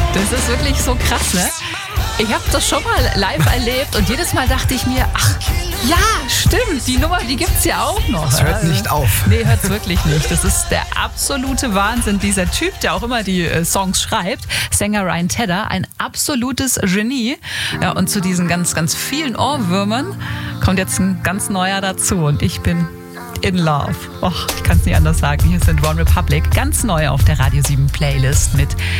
Das ist wirklich so krass, ne? Ich habe das schon mal live erlebt und jedes Mal dachte ich mir, ach ja, stimmt, die Nummer, die gibt's ja auch noch. Das hört nicht auf. Nee, hört's wirklich nicht. Das ist der absolute Wahnsinn. Dieser Typ, der auch immer die Songs schreibt, Sänger Ryan Tedder, ein absolutes Genie. Ja, und zu diesen ganz, ganz vielen Ohrwürmern kommt jetzt ein ganz neuer dazu und ich bin in love. Och, ich kann es nicht anders sagen. Hier sind One Republic, ganz neu auf der Radio 7 Playlist mit